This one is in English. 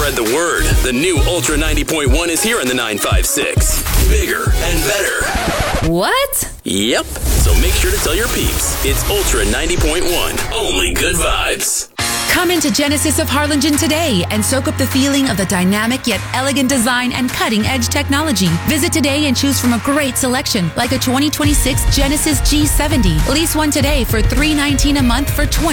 Spread the word. The new Ultra 90.1 is here in the 956. Bigger and better. What? Yep. So make sure to tell your peeps. It's Ultra 90.1. Only good vibes. Come into Genesis of Harlingen today and soak up the feeling of the dynamic yet elegant design and cutting-edge technology. Visit today and choose from a great selection, like a 2026 Genesis G70. Lease one today for $319 a month for 20